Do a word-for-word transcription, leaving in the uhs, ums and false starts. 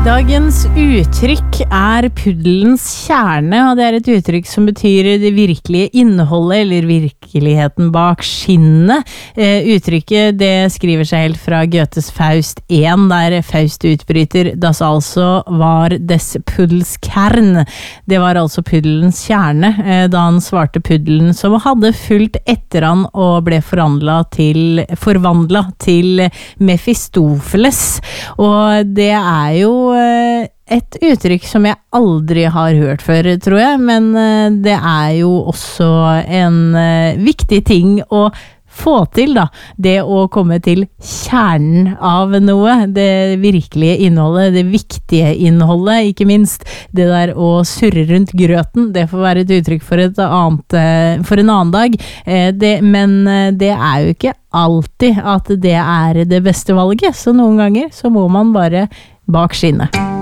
Dagens uttrykk er puddelens kjerne, og det er et uttrykk som betyr det virkelige innholdet eller virkeligheten bak skinnet. Eh, uttrykket det skriver seg helt fra Goethes Faust én, der Faust utbryter «Das altså var des puddels kern». Det var altså puddelens kjerne, eh, da han svarte puddelen som hadde fulgt etter han og ble forvandlet til, forvandlet til Mefistofeles. Og det er jo et uttrykk som jeg aldri har hørt før, tror jeg, men det er jo også en viktig ting å få til, da. Det å komme til kjernen av noe, det virkelige innholdet, det viktige innholdet, ikke minst. Det der å surre rundt grøten, det får være et uttrykk for et annet, for en annen dag. Det, men det er jo ikke alltid at det er det beste valget, så noen ganger så må man bare bak skinnet.